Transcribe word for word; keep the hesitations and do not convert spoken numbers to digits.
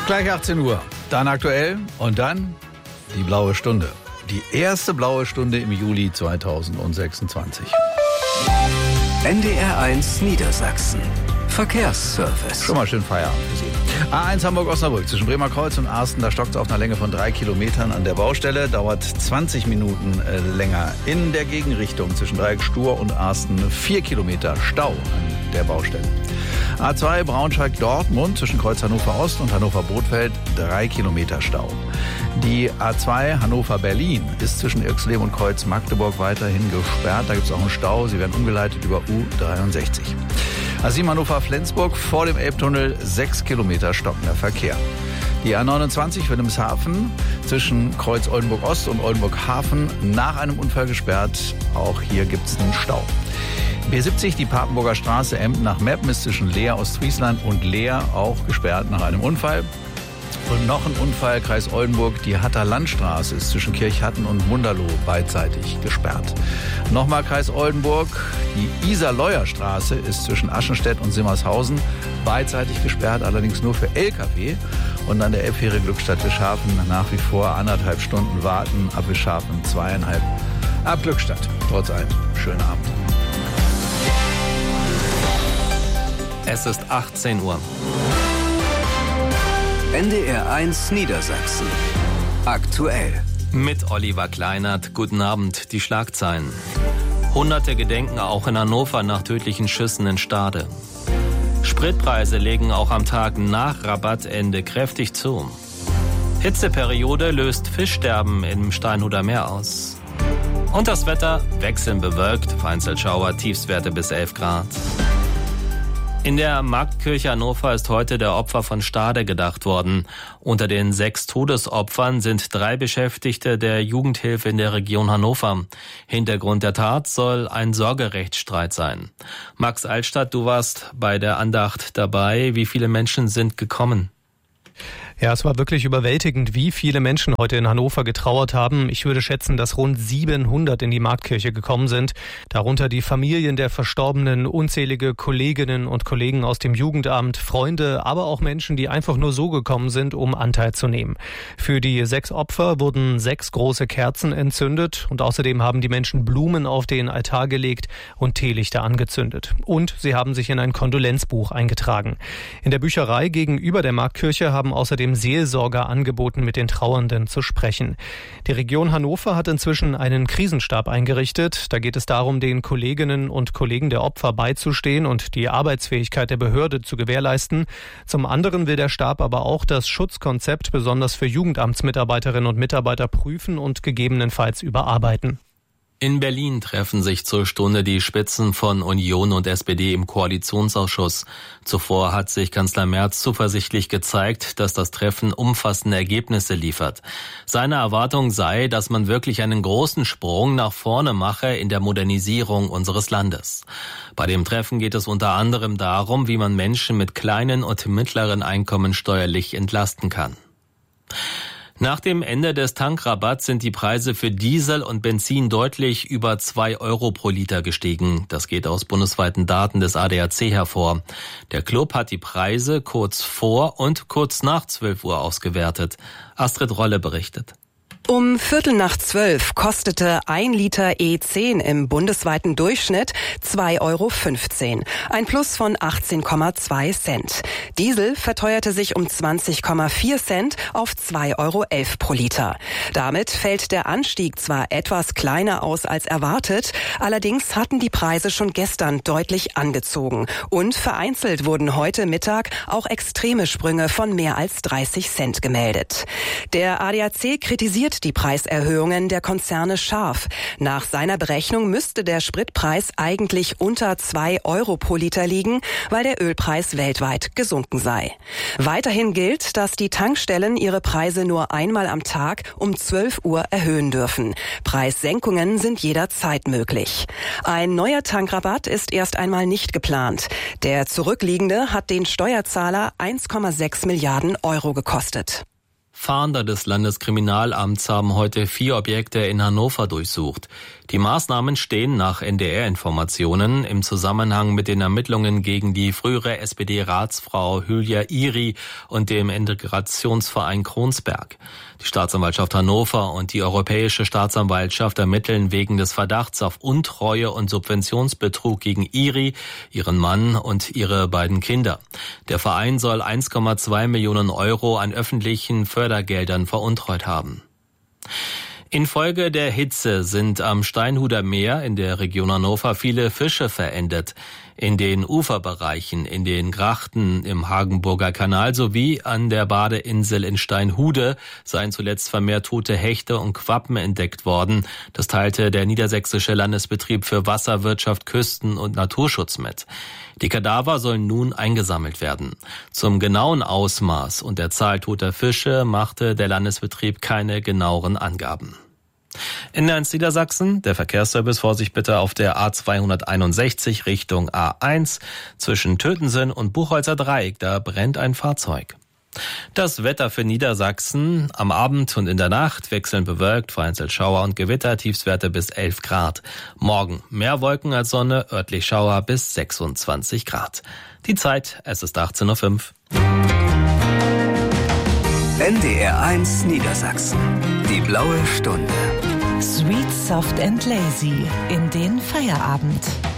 Gleich achtzehn Uhr, dann aktuell und dann die blaue Stunde. Die erste blaue Stunde im Juli zweitausendsechsundzwanzig. N D R eins Niedersachsen. Verkehrsservice. Schon mal schön Feierabend für Sie. A eins Hamburg-Osnabrück zwischen Bremerkreuz und Arsten, da stockt es auf einer Länge von drei Kilometern an der Baustelle. Dauert zwanzig Minuten äh, länger. In der Gegenrichtung zwischen Dreieck-Stur und Arsten vier Kilometer Stau an der Baustelle. A zwei Braunschweig-Dortmund zwischen Kreuz Hannover-Ost und Hannover-Bothfeld drei Kilometer Stau. Die A zwei Hannover-Berlin ist zwischen Irxleben und Kreuz Magdeburg weiterhin gesperrt. Da gibt es auch einen Stau. Sie werden umgeleitet über U dreiundsechzig. A sieben Hannover-Flensburg vor dem Elbtunnel sechs Kilometer stockender Verkehr. Die A neunundzwanzig Wilhelmshaven zwischen Kreuz Oldenburg-Ost und Oldenburg-Hafen nach einem Unfall gesperrt. Auch hier gibt es einen Stau. B siebzig, die Papenburger Straße Emden nach Meppen ist zwischen Leer, Ostfriesland und Leer auch gesperrt nach einem Unfall. Und noch ein Unfall, Kreis Oldenburg, die Hatter Landstraße ist zwischen Kirchhatten und Munderloh beidseitig gesperrt. Nochmal Kreis Oldenburg, die Isar-Leuer-Straße ist zwischen Aschenstedt und Simmershausen beidseitig gesperrt, allerdings nur für L K W. Und an der Elbfähre Glückstadt-Wischhafen nach wie vor anderthalb Stunden warten, ab Wischhafen zweieinhalb ab Glückstadt. Trotz allem, schönen Abend. Es ist achtzehn Uhr. N D R eins Niedersachsen. Aktuell. Mit Oliver Kleinert. Guten Abend. Die Schlagzeilen. Hunderte gedenken auch in Hannover nach tödlichen Schüssen in Stade. Spritpreise legen auch am Tag nach Rabattende kräftig zu. Hitzeperiode löst Fischsterben im Steinhuder Meer aus. Und das Wetter wechselnd bewölkt, vereinzelt Schauer, Tiefstwerte bis elf Grad. In der Marktkirche Hannover ist heute der Opfer von Stade gedacht worden. Unter den sechs Todesopfern sind drei Beschäftigte der Jugendhilfe in der Region Hannover. Hintergrund der Tat soll ein Sorgerechtsstreit sein. Max Altstadt, du warst bei der Andacht dabei. Wie viele Menschen sind gekommen? Ja, es war wirklich überwältigend, wie viele Menschen heute in Hannover getrauert haben. Ich würde schätzen, dass rund siebenhundert in die Marktkirche gekommen sind. Darunter die Familien der Verstorbenen, unzählige Kolleginnen und Kollegen aus dem Jugendamt, Freunde, aber auch Menschen, die einfach nur so gekommen sind, um Anteil zu nehmen. Für die sechs Opfer wurden sechs große Kerzen entzündet und außerdem haben die Menschen Blumen auf den Altar gelegt und Teelichter angezündet. Und sie haben sich in ein Kondolenzbuch eingetragen. In der Bücherei gegenüber der Marktkirche haben außerdem Seelsorger angeboten, mit den Trauernden zu sprechen. Die Region Hannover hat inzwischen einen Krisenstab eingerichtet. Da geht es darum, den Kolleginnen und Kollegen der Opfer beizustehen und die Arbeitsfähigkeit der Behörde zu gewährleisten. Zum anderen will der Stab aber auch das Schutzkonzept besonders für Jugendamtsmitarbeiterinnen und Mitarbeiter prüfen und gegebenenfalls überarbeiten. In Berlin treffen sich zur Stunde die Spitzen von Union und S P D im Koalitionsausschuss. Zuvor hat sich Kanzler Merz zuversichtlich gezeigt, dass das Treffen umfassende Ergebnisse liefert. Seine Erwartung sei, dass man wirklich einen großen Sprung nach vorne mache in der Modernisierung unseres Landes. Bei dem Treffen geht es unter anderem darum, wie man Menschen mit kleinen und mittleren Einkommen steuerlich entlasten kann. Nach dem Ende des Tankrabatts sind die Preise für Diesel und Benzin deutlich über zwei Euro pro Liter gestiegen. Das geht aus bundesweiten Daten des A D A C hervor. Der Club hat die Preise kurz vor und kurz nach zwölf Uhr ausgewertet. Astrid Rolle berichtet. Um Viertel nach zwölf kostete ein Liter E zehn im bundesweiten Durchschnitt zwei Euro fünfzehn, ein Plus von achtzehn Komma zwei Cent. Diesel verteuerte sich um zwanzig Komma vier Cent auf zwei Euro elf pro Liter. Damit fällt der Anstieg zwar etwas kleiner aus als erwartet, allerdings hatten die Preise schon gestern deutlich angezogen. Und vereinzelt wurden heute Mittag auch extreme Sprünge von mehr als dreißig Cent gemeldet. Der A D A C kritisiert die Preiserhöhungen der Konzerne scharf. Nach seiner Berechnung müsste der Spritpreis eigentlich unter zwei Euro pro Liter liegen, weil der Ölpreis weltweit gesunken sei. Weiterhin gilt, dass die Tankstellen ihre Preise nur einmal am Tag um zwölf Uhr erhöhen dürfen. Preissenkungen sind jederzeit möglich. Ein neuer Tankrabatt ist erst einmal nicht geplant. Der zurückliegende hat den Steuerzahler eins Komma sechs Milliarden Euro gekostet. Fahnder des Landeskriminalamts haben heute vier Objekte in Hannover durchsucht. Die Maßnahmen stehen nach N D R-Informationen im Zusammenhang mit den Ermittlungen gegen die frühere S P D-Ratsfrau Hülya Iri und dem Integrationsverein Kronsberg. Die Staatsanwaltschaft Hannover und die Europäische Staatsanwaltschaft ermitteln wegen des Verdachts auf Untreue und Subventionsbetrug gegen Iri, ihren Mann und ihre beiden Kinder. Der Verein soll eins Komma zwei Millionen Euro an öffentlichen Fördergeldern veruntreut haben. Infolge der Hitze sind am Steinhuder Meer in der Region Hannover viele Fische verendet. In den Uferbereichen, in den Grachten im Hagenburger Kanal sowie an der Badeinsel in Steinhude seien zuletzt vermehrt tote Hechte und Quappen entdeckt worden. Das teilte der Niedersächsische Landesbetrieb für Wasserwirtschaft, Küsten- und Naturschutz mit. Die Kadaver sollen nun eingesammelt werden. Zum genauen Ausmaß und der Zahl toter Fische machte der Landesbetrieb keine genaueren Angaben. In Niedersachsen, der Verkehrsservice, Vorsicht bitte auf der A zweihunderteinundsechzig Richtung A eins zwischen Tötensen und Buchholzer Dreieck, da brennt ein Fahrzeug. Das Wetter für Niedersachsen: am Abend und in der Nacht wechselnd bewölkt, vereinzelt Schauer und Gewitter, Tiefstwerte bis elf Grad. Morgen mehr Wolken als Sonne, örtlich Schauer bis sechsundzwanzig Grad. Die Zeit, es ist achtzehn Uhr fünf. N D R eins Niedersachsen. Die blaue Stunde. Sweet, soft and lazy in den Feierabend.